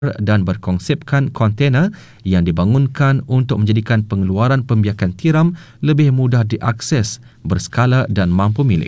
dan berkonsepkan kontena yang dibangunkan untuk menjadikan pengeluaran pembiakan tiram lebih mudah diakses, berskala dan mampu milik.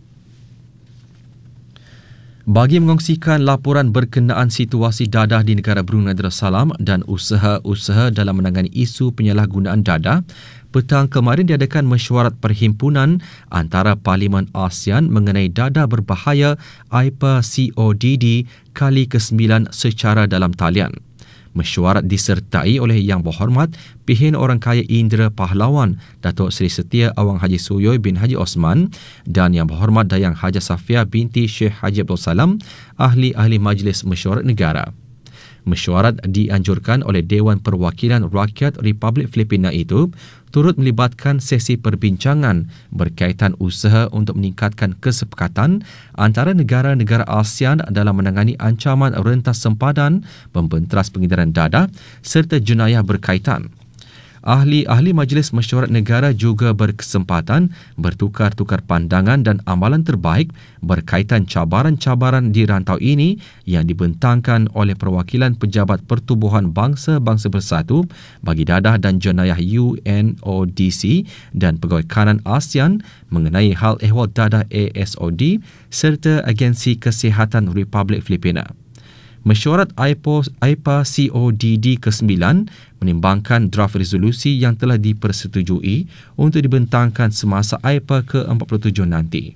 Bagi mengongsikan laporan berkenaan situasi dadah di negara Brunei Darussalam dan usaha-usaha dalam menangani isu penyalahgunaan dadah, petang kemarin diadakan mesyuarat perhimpunan antara Parlimen ASEAN mengenai dadah berbahaya AIPA CODD kali ke-9 secara dalam talian. Mesyuarat disertai oleh Yang Berhormat Pihin Orang Kaya Indra Pahlawan Datuk Seri Setia Awang Haji Suyoy bin Haji Osman dan Yang Berhormat Dayang Hajah Safia binti Syekh Haji Abdul Salam, ahli-ahli Majlis Mesyuarat Negara. Mesyuarat dianjurkan oleh Dewan Perwakilan Rakyat Republik Filipina itu turut melibatkan sesi perbincangan berkaitan usaha untuk meningkatkan kesepakatan antara negara-negara ASEAN dalam menangani ancaman rentas sempadan, pembenteras pengedaran dadah serta jenayah berkaitan. Ahli-ahli Majlis Mesyuarat Negara juga berkesempatan bertukar-tukar pandangan dan amalan terbaik berkaitan cabaran-cabaran di rantau ini yang dibentangkan oleh perwakilan Pejabat Pertubuhan Bangsa-Bangsa Bersatu bagi Dadah dan Jenayah UNODC dan Pegawai Kanan ASEAN mengenai hal ehwal dadah ASOD serta Agensi Kesihatan Republik Filipina. Mesyuarat AIPA CODD ke-9 menimbangkan draft resolusi yang telah dipersetujui untuk dibentangkan semasa AIPA ke-47 nanti.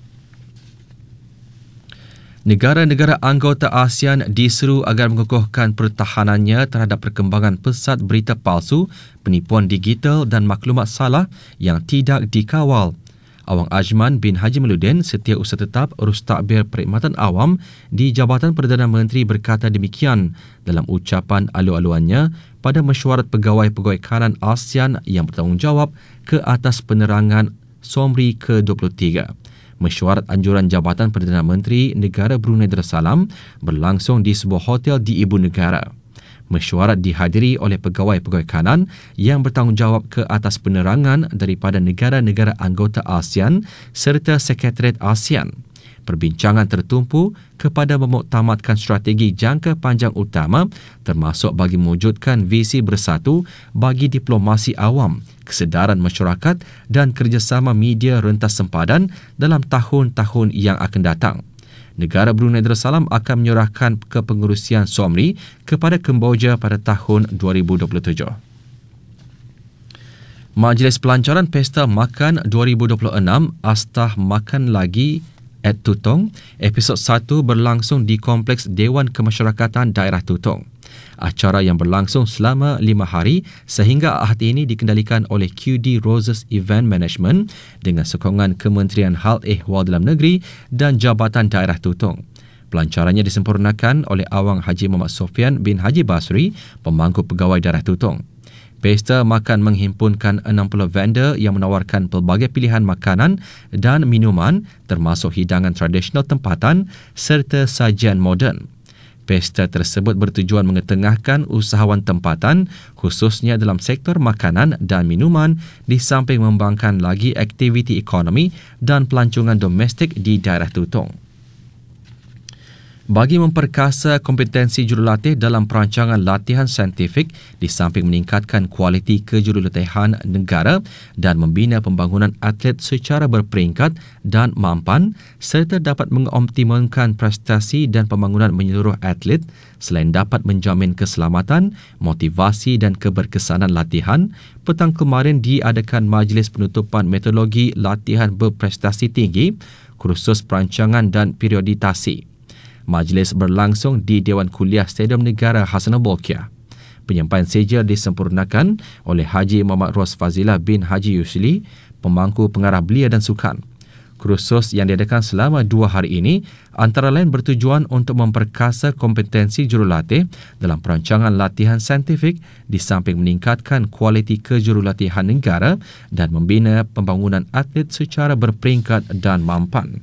Negara-negara anggota ASEAN diseru agar mengukuhkan pertahanannya terhadap perkembangan pesat berita palsu, penipuan digital dan maklumat salah yang tidak dikawal. Awang Ajman bin Haji Meludin, Setiausaha Tetap Rustakbir Perkhidmatan Awam di Jabatan Perdana Menteri berkata demikian dalam ucapan alu-aluannya pada mesyuarat pegawai-pegawai kanan ASEAN yang bertanggungjawab ke atas penerangan SOMRI ke-23. Mesyuarat anjuran Jabatan Perdana Menteri Negara Brunei Darussalam berlangsung di sebuah hotel di Ibu Negara. Mesyuarat dihadiri oleh pegawai-pegawai kanan yang bertanggungjawab ke atas penerangan daripada negara-negara anggota ASEAN serta Sekretariat ASEAN. Perbincangan tertumpu kepada memuktamadkan strategi jangka panjang utama termasuk bagi mewujudkan visi bersatu bagi diplomasi awam, kesedaran masyarakat dan kerjasama media rentas sempadan dalam tahun-tahun yang akan datang. Negara Brunei Darussalam akan menyerahkan kepengurusian SOMRI kepada Kemboja pada tahun 2027. Majlis Pelancaran Pesta Makan 2026 Astah Makan Lagi at Tutong, episod 1 berlangsung di Kompleks Dewan Kemasyarakatan Daerah Tutong. Acara yang berlangsung selama 5 hari sehingga Ahad ini dikendalikan oleh QD Roses Event Management dengan sokongan Kementerian Hal Ehwal Dalam Negeri dan Jabatan Daerah Tutong. Pelancarannya disempurnakan oleh Awang Haji Muhammad Sofian bin Haji Basri, pemangku pegawai Daerah Tutong. Pesta makan menghimpunkan 60 vendor yang menawarkan pelbagai pilihan makanan dan minuman termasuk hidangan tradisional tempatan serta sajian moden. Pesta tersebut bertujuan mengetengahkan usahawan tempatan khususnya dalam sektor makanan dan minuman di samping mengembangkan lagi aktiviti ekonomi dan pelancongan domestik di daerah Tutong. Bagi memperkasa kompetensi jurulatih dalam perancangan latihan saintifik di samping meningkatkan kualiti kejurulatihan negara dan membina pembangunan atlet secara berperingkat dan mampan serta dapat mengoptimalkan prestasi dan pembangunan menyeluruh atlet selain dapat menjamin keselamatan, motivasi dan keberkesanan latihan, petang kemarin diadakan majlis penutupan metodologi latihan berprestasi tinggi, kursus perancangan dan periodisasi. Majlis berlangsung di Dewan Kuliah Stadium Negara Hassanal Bolkiah. Penyampaian seja disempurnakan oleh Haji Muhammad Ros Fazilah bin Haji Yusli, pemangku pengarah belia dan sukan. Kursus yang diadakan selama 2 hari ini antara lain bertujuan untuk memperkasa kompetensi jurulatih dalam perancangan latihan saintifik di samping meningkatkan kualiti kejurulatihan negara dan membina pembangunan atlet secara berperingkat dan mampan.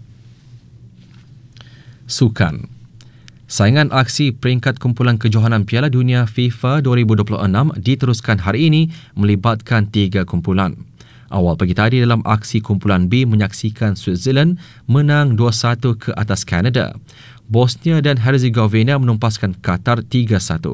Sukan. Saingan aksi peringkat kumpulan kejohanan Piala Dunia FIFA 2026 diteruskan hari ini melibatkan 3 kumpulan. Awal pagi tadi dalam aksi kumpulan B menyaksikan Switzerland menang 2-1 ke atas Kanada. Bosnia dan Herzegovina menumpaskan Qatar 3-1.